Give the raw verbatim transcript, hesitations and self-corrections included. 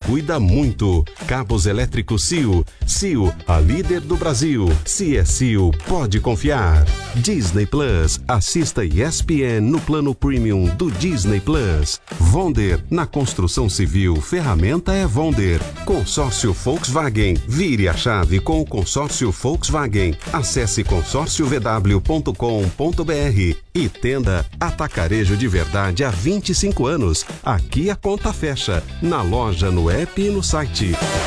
cuida muito. Cabos elétricos C I O. C I O, a líder do Brasil. Se é C I O, pode confiar. Disney Plus. Assista E S P N no plano premium do Disney Plus. Vonder. Na construção civil, ferramenta é Vonder. Consórcio Volkswagen. Vire a chave com o consórcio Volkswagen. Acesse consórcio v w ponto com ponto b r. E Tenda Atacarejo de Verdade há vinte e cinco anos. Aqui a conta fecha. Na loja, no app e no site.